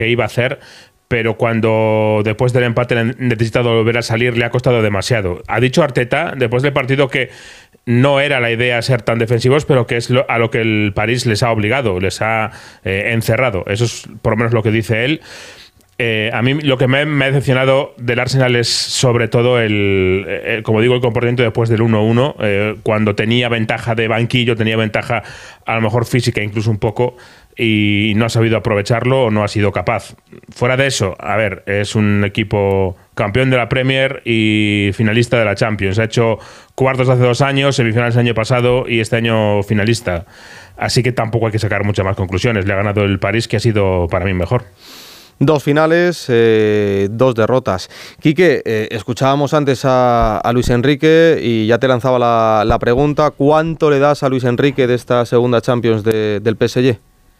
iba a hacer, pero cuando después del empate necesita volver a salir, le ha costado demasiado. Ha dicho Arteta después del partido que no era la idea ser tan defensivos, pero que es a lo que el París les ha obligado, les ha encerrado. Eso es por lo menos lo que dice él. A mí lo que me ha decepcionado del Arsenal es sobre todo como digo, el comportamiento después del 1-1, cuando tenía ventaja de banquillo, tenía ventaja a lo mejor física incluso un poco, y no ha sabido aprovecharlo o no ha sido capaz. Fuera de eso, a ver, es un equipo campeón de la Premier y finalista de la Champions. Ha hecho cuartos hace 2 años, semifinales el año pasado y este año finalista. Así que tampoco hay que sacar muchas más conclusiones. Le ha ganado el París, que ha sido para mí mejor. 2 finales, 2 derrotas. Quique, escuchábamos antes a Luis Enrique y ya te lanzaba la pregunta. ¿Cuánto le das a Luis Enrique de esta segunda Champions del PSG?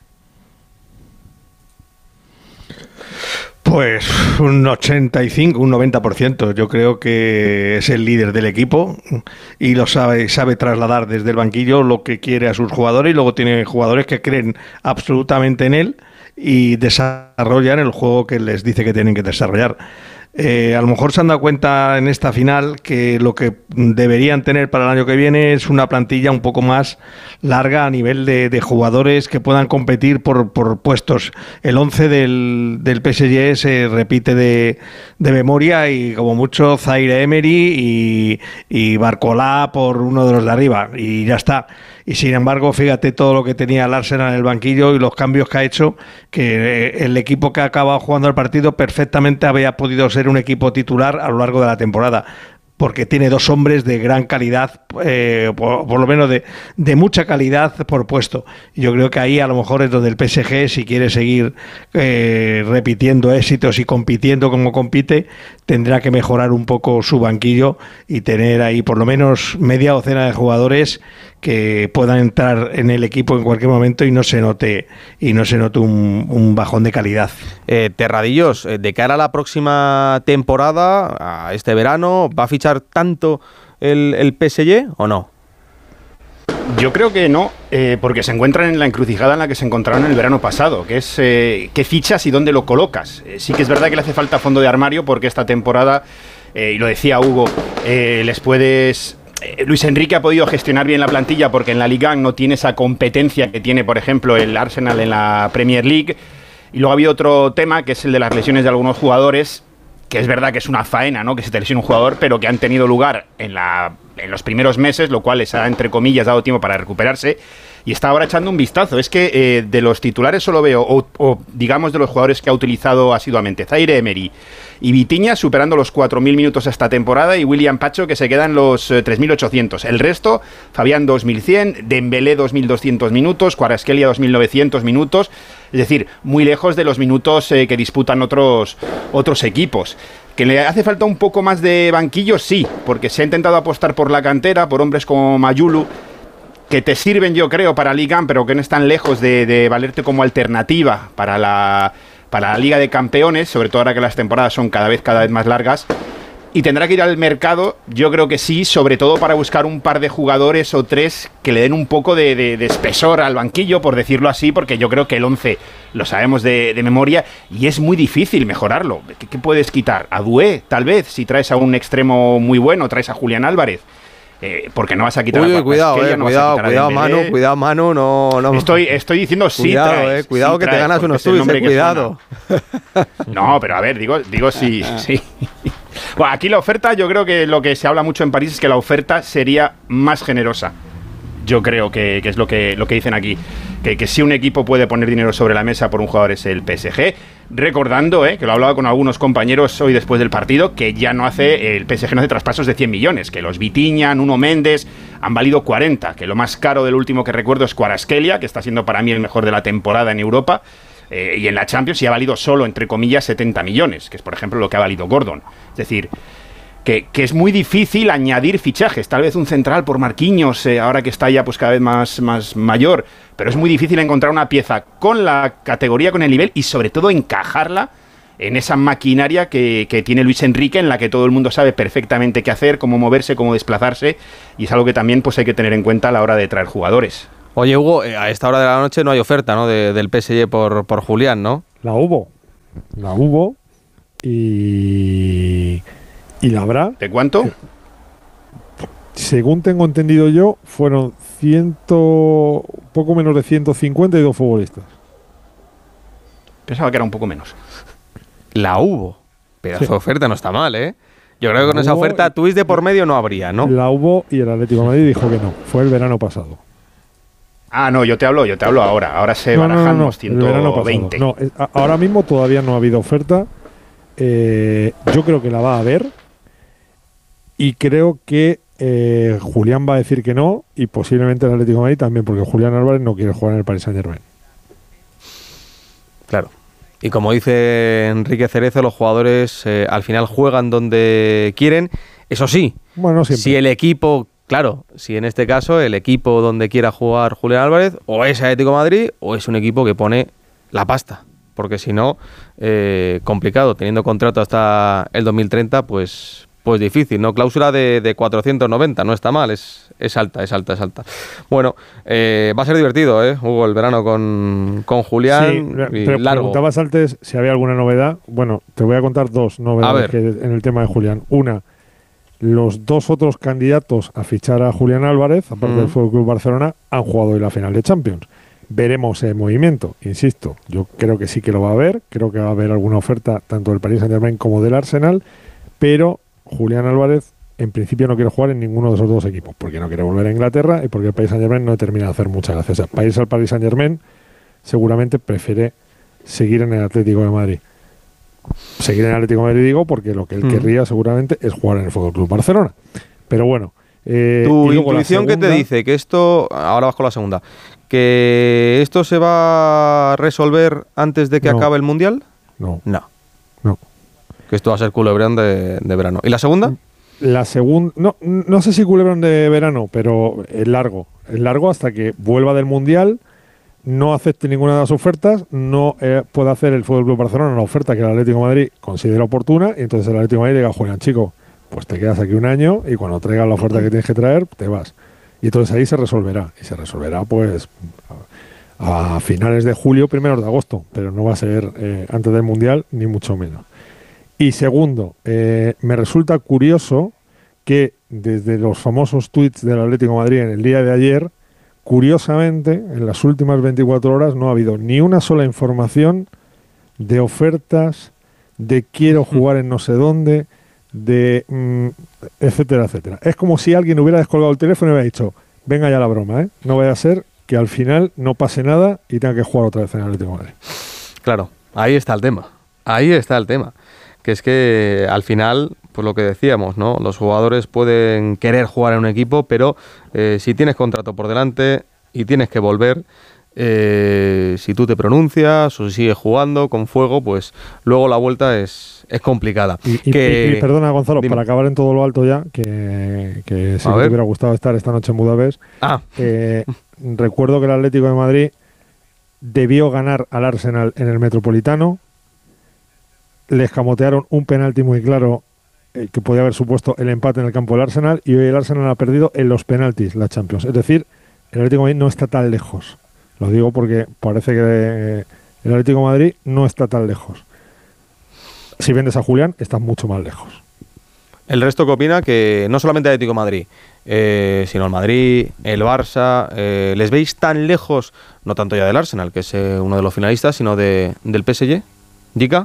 Pues un 85, un 90%. Yo creo que es el líder del equipo y lo sabe trasladar desde el banquillo lo que quiere a sus jugadores, y luego tiene jugadores que creen absolutamente en él y desarrollan el juego que les dice que tienen que desarrollar. A lo mejor se han dado cuenta en esta final que lo que deberían tener para el año que viene es una plantilla un poco más larga a nivel de jugadores que puedan competir por puestos. El 11 del PSG se repite de memoria, y como mucho Zaire Emery y Barcola por uno de los de arriba, y ya está. Y sin embargo, fíjate todo lo que tenía el Arsenal en el banquillo y los cambios que ha hecho, que el equipo que ha acabado jugando el partido perfectamente había podido ser un equipo titular a lo largo de la temporada, porque tiene 2 hombres de gran calidad, por lo menos de mucha calidad por puesto. Yo creo que ahí a lo mejor es donde el PSG, si quiere seguir repitiendo éxitos y compitiendo como compite, tendrá que mejorar un poco su banquillo y tener ahí por lo menos media docena de jugadores que puedan entrar en el equipo en cualquier momento y no se note un bajón de calidad. Terradillos, de cara a la próxima temporada, a este verano, ¿va a fichar tanto el PSG o no? Yo creo que no, porque se encuentran en la encrucijada en la que se encontraron el verano pasado, que es qué fichas y dónde lo colocas. Sí que es verdad que le hace falta fondo de armario, porque esta temporada, y lo decía Hugo, Luis Enrique ha podido gestionar bien la plantilla, porque en la Liga no tiene esa competencia que tiene, por ejemplo, el Arsenal en la Premier League. Y luego ha habido otro tema, que es el de las lesiones de algunos jugadores, que es verdad que es una faena, ¿no?, que se te lesione un jugador, pero que han tenido lugar en los primeros meses, lo cual les ha, entre comillas, dado tiempo para recuperarse. Y está ahora echando un vistazo. Es que de los titulares solo veo, o digamos de los jugadores que ha utilizado asiduamente, Zaire Emery y Vitinha superando los 4.000 minutos esta temporada, y William Pacho, que se quedan los 3.800. El resto, Fabián 2.100, Dembélé 2.200 minutos, Kvaratskhelia 2.900 minutos. Es decir, muy lejos de los minutos que disputan otros equipos. ¿Que le hace falta un poco más de banquillo? Sí, porque se ha intentado apostar por la cantera, por hombres como Mayulu, que te sirven, yo creo, para Liga, pero que no están lejos de valerte como alternativa para la Liga de Campeones, sobre todo ahora que las temporadas son cada vez más largas. Y tendrá que ir al mercado, yo creo que sí, sobre todo para buscar un par de jugadores o 3 que le den un poco de espesor al banquillo, por decirlo así, porque yo creo que el 11 lo sabemos de memoria y es muy difícil mejorarlo. ¿Qué puedes quitar? A Doué, tal vez, si traes a un extremo muy bueno, traes a Julián Álvarez. Porque no vas a quitar a cuidado, Manu, no. Estoy diciendo sí. Cuidado que te ganas unos tuyos, cuidado. No, pero a ver, digo sí. Bueno, aquí la oferta, yo creo que lo que se habla mucho en París es que la oferta sería más generosa. Yo creo que es lo que dicen aquí. Que si un equipo puede poner dinero sobre la mesa por un jugador es el PSG. Recordando, que lo hablaba con algunos compañeros hoy después del partido, que ya el PSG no hace traspasos de 100 millones, que los Vitinha, Nuno Méndez han valido 40, que lo más caro del último que recuerdo es Kvaratskhelia, que está siendo para mí el mejor de la temporada en Europa, y en la Champions, y ha valido solo, entre comillas, 70 millones, que es por ejemplo lo que ha valido Gordon. Es decir, que es muy difícil añadir fichajes, tal vez un central por Marquinhos, ahora que está ya pues cada vez más mayor, pero es muy difícil encontrar una pieza con la categoría, con el nivel y sobre todo encajarla en esa maquinaria que tiene Luis Enrique, en la que todo el mundo sabe perfectamente qué hacer, cómo moverse, cómo desplazarse, y es algo que también pues hay que tener en cuenta a la hora de traer jugadores. Oye, Hugo, a esta hora de la noche no hay oferta, ¿no?, del PSG por Julián, ¿no? La hubo. la hubo y la habrá. ¿De cuánto? Según tengo entendido yo, fueron poco menos de 152 futbolistas. Pensaba que era un poco menos. La hubo. Pedazo de oferta, no está mal, ¿eh? Yo creo que con esa hubo oferta twist de por medio no habría, ¿no? La hubo y el Atlético de Madrid dijo que no. Fue el verano pasado. Ah, no, yo te hablo ahora. Ahora se barajan unos el verano pasado. 120. No, ahora mismo todavía no ha habido oferta. Yo creo que la va a haber. Y creo que Julián va a decir que no. Y posiblemente el Atlético de Madrid también, porque Julián Álvarez no quiere jugar en el Paris Saint-Germain. Claro. Y como dice Enrique Cerezo, los jugadores al final juegan donde quieren. Eso sí, Bueno, siempre. si el equipo, claro, si en este caso el equipo donde quiera jugar Julián Álvarez o es Atlético de Madrid o es un equipo que pone la pasta. Porque si no, complicado, teniendo contrato hasta el 2030, pues difícil, ¿no? Cláusula de 490, no está mal, es alta. Bueno, va a ser divertido, Hugo, el verano con Julián, Sí, y pero largo. preguntabas antes si había alguna novedad. Bueno, te voy a contar dos novedades en el tema de Julián. Una, los dos otros candidatos a fichar a Julián Álvarez, aparte del Fútbol Club Barcelona, han jugado hoy la final de Champions. Veremos el movimiento, insisto. Yo creo que sí que lo va a haber. Creo que va a haber alguna oferta tanto del Paris Saint-Germain como del Arsenal, pero Julián Álvarez en principio no quiere jugar en ninguno de esos dos equipos, porque no quiere volver a Inglaterra y porque el Paris Saint-Germain no termina de hacer muchas gracias. O sea, para irse al Paris Saint-Germain seguramente prefiere seguir en el Atlético de Madrid. Seguir en el Atlético de Madrid digo porque lo que él querría seguramente es jugar en el Fútbol Club Barcelona. Pero bueno. Tu intuición que te dice que esto, ahora vas con la segunda, que esto se va a resolver antes de que acabe el Mundial. No. Que esto va a ser culebrón de verano. ¿Y la segunda? La segunda, no sé si culebrón de verano, pero es largo hasta que vuelva del Mundial, no acepte ninguna de las ofertas, no pueda hacer el Fútbol Club Barcelona una oferta que el Atlético de Madrid considera oportuna, y entonces el Atlético de Madrid diga: Julián, chico, pues te quedas aquí un año y cuando traigas la oferta que tienes que traer, te vas. Y entonces ahí se resolverá, y se resolverá pues a finales de julio, primeros de agosto, pero no va a ser antes del Mundial, ni mucho menos. Y segundo, me resulta curioso que desde los famosos tweets del Atlético de Madrid en el día de ayer, curiosamente, en las últimas 24 horas no ha habido ni una sola información de ofertas, de quiero jugar en no sé dónde, de etcétera, etcétera. Es como si alguien hubiera descolgado el teléfono y hubiera dicho: venga ya la broma, no vaya a ser que al final no pase nada y tenga que jugar otra vez en el Atlético de Madrid. Claro, ahí está el tema. Que es que al final, pues lo que decíamos, ¿no? Los jugadores pueden querer jugar en un equipo, pero si tienes contrato por delante y tienes que volver, si tú te pronuncias o si sigues jugando con fuego, pues luego la vuelta es complicada. Y perdona, Gonzalo, dime. para acabar en todo lo alto ya, que sí que te hubiera gustado estar esta noche en Budapest. Recuerdo que el Atlético de Madrid debió ganar al Arsenal en el Metropolitano. Le escamotearon un penalti muy claro que podía haber supuesto el empate en el campo del Arsenal, y hoy el Arsenal ha perdido en los penaltis la Champions. Es decir, el Atlético de Madrid no está tan lejos. Lo digo porque parece que el Atlético de Madrid no está tan lejos. Si vendes a Julián, estás mucho más lejos. El resto que opina que no solamente el Atlético de Madrid, sino el Madrid, el Barça, ¿les veis tan lejos, no tanto ya del Arsenal, que es uno de los finalistas, sino del PSG? ¿Dica?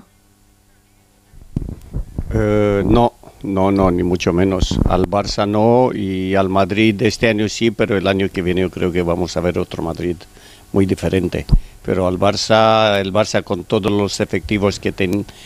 No, ni mucho menos. Al Barça no, y al Madrid este año sí, pero el año que viene yo creo que vamos a ver otro Madrid muy diferente. Pero el Barça con todos los efectivos que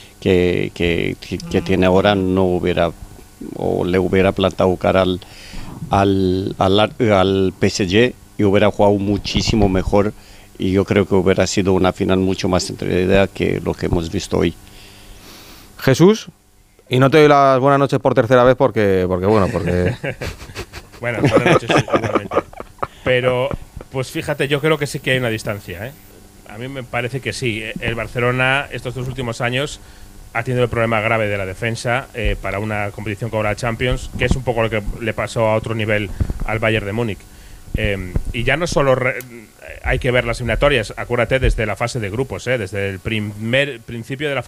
tiene ahora no hubiera, o le hubiera plantado cara al PSG y hubiera jugado muchísimo mejor, y yo creo que hubiera sido una final mucho más entretenida que lo que hemos visto hoy. Jesús, y no te doy las buenas noches por tercera vez porque Bueno, buenas noches, igualmente. Pero, pues fíjate, yo creo que sí que hay una distancia, A mí me parece que sí. El Barcelona estos 2 últimos años ha tenido el problema grave de la defensa para una competición como la Champions, que es un poco lo que le pasó a otro nivel al Bayern de Múnich. Y ya no solo hay que ver las eliminatorias, acuérdate, desde la fase de grupos, desde el principio de la fase